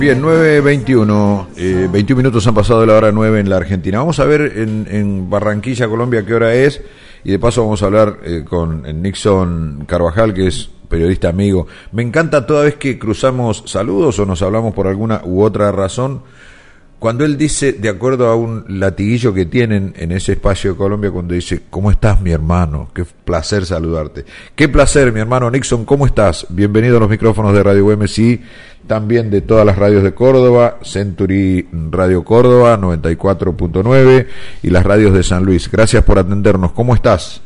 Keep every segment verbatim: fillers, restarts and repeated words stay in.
Bien, nueve veintiuno, eh, veintiún minutos han pasado de la hora nueve en la Argentina. Vamos a ver en, en Barranquilla, Colombia, qué hora es, y de paso vamos a hablar eh, con Nixon Carvajal, que es periodista amigo. Me encanta toda vez que cruzamos saludos o nos hablamos por alguna u otra razón, cuando él dice, de acuerdo a un latiguillo que tienen en ese espacio de Colombia, cuando dice, ¿cómo estás, mi hermano? Qué placer saludarte. Qué placer, mi hermano Nixon, ¿cómo estás? Bienvenido a los micrófonos de Radio Güemes y también de todas las radios de Córdoba, Century Radio Córdoba, noventa y cuatro punto nueve, y las radios de San Luis. Gracias por atendernos. ¿Cómo estás?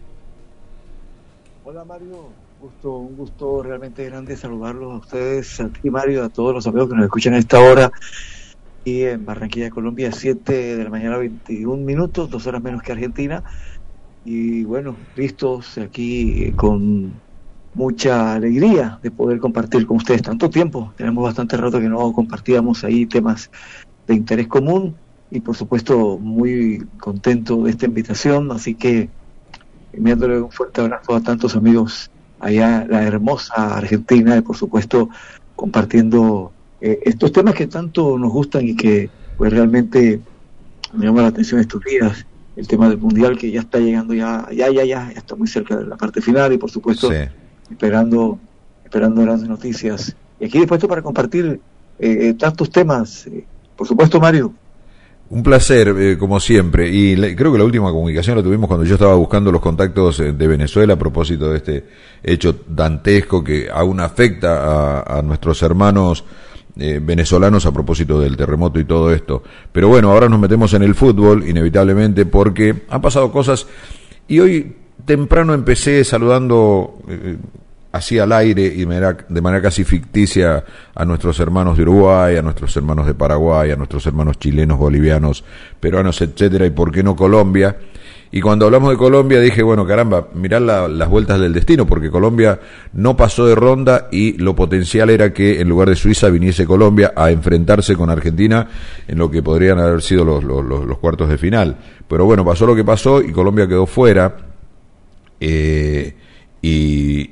Hola, Mario. Gusto, un gusto realmente grande saludarlos a ustedes, a ti, Mario, a todos los amigos que nos escuchan a esta hora. Y en Barranquilla, Colombia, siete de la mañana, veintiún minutos, dos horas menos que Argentina. Y bueno, listos aquí con mucha alegría de poder compartir con ustedes tanto tiempo. Tenemos bastante rato que no compartíamos ahí temas de interés común y por supuesto muy contento de esta invitación. Así que enviándole un fuerte abrazo a tantos amigos allá en la hermosa Argentina y por supuesto compartiendo Eh, estos temas que tanto nos gustan y que pues realmente me llama la atención estos días, el tema del mundial que ya está llegando, ya ya ya ya, ya está muy cerca de la parte final y por supuesto sí. esperando esperando grandes noticias y aquí dispuesto para compartir eh, tantos temas, eh, por supuesto, Mario. Un placer, eh, como siempre, y le, creo que la última comunicación la tuvimos cuando yo estaba buscando los contactos de Venezuela a propósito de este hecho dantesco que aún afecta a, a nuestros hermanos Eh, venezolanos a propósito del terremoto y todo esto. Pero bueno, ahora nos metemos en el fútbol inevitablemente porque han pasado cosas y hoy temprano empecé saludando eh, así al aire y de manera, de manera casi ficticia a nuestros hermanos de Uruguay, a nuestros hermanos de Paraguay, a nuestros hermanos chilenos, bolivianos, peruanos, etcétera, y por qué no Colombia. Y cuando hablamos de Colombia dije, bueno, caramba, mirá la, las vueltas del destino, porque Colombia no pasó de ronda y lo potencial era que en lugar de Suiza viniese Colombia a enfrentarse con Argentina en lo que podrían haber sido los, los, los cuartos de final. Pero bueno, pasó lo que pasó y Colombia quedó fuera. Eh, y